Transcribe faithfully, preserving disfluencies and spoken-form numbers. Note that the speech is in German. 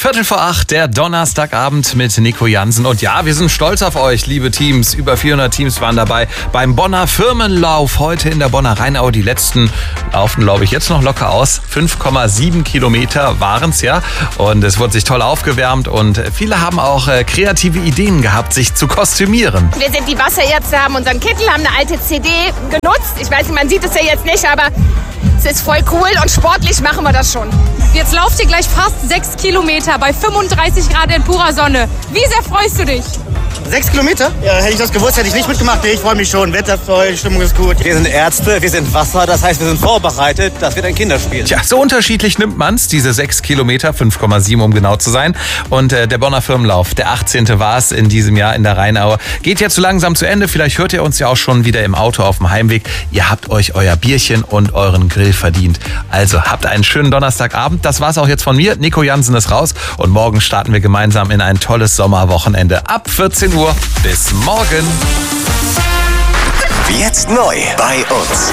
Viertel vor acht, der Donnerstagabend mit Nico Jansen. Und ja, wir sind stolz auf euch, liebe Teams. Über vierhundert Teams waren dabei beim Bonner Firmenlauf. Heute in der Bonner Rheinau. Die letzten laufen, glaube ich, jetzt noch locker aus. fünf Komma sieben Kilometer waren es, ja. Und es wurde sich toll aufgewärmt. Und viele haben auch äh, kreative Ideen gehabt, sich zu kostümieren. Wir sind die Wasserärzte, haben unseren Kittel, haben eine alte C D genutzt. Ich weiß nicht, man sieht es ja jetzt nicht, aber es ist voll cool und sportlich machen wir das schon. Jetzt lauft ihr gleich fast sechs Kilometer bei fünfunddreißig Grad in purer Sonne. Wie sehr freust du dich? Sechs Kilometer? Ja, hätte ich das gewusst, hätte ich nicht mitgemacht. Nee, ich freue mich schon. Wetter ist toll, Stimmung ist gut. Wir sind Ärzte, wir sind Wasser, das heißt, wir sind vorbereitet. Das wird ein Kinderspiel. Tja, so unterschiedlich nimmt man's, diese sechs Kilometer, fünf Komma sieben um genau zu sein. Und äh, der Bonner Firmenlauf, der achtzehnte war es in diesem Jahr in der Rheinau, geht jetzt so langsam zu Ende. Vielleicht hört ihr uns ja auch schon wieder im Auto auf dem Heimweg. Ihr habt euch euer Bierchen und euren Grill verdient. Also habt einen schönen Donnerstagabend. Das war's auch jetzt von mir. Nico Jansen ist raus und morgen starten wir gemeinsam in ein tolles Sommerwochenende ab vierzehn Uhr. Bis morgen. Jetzt neu bei uns.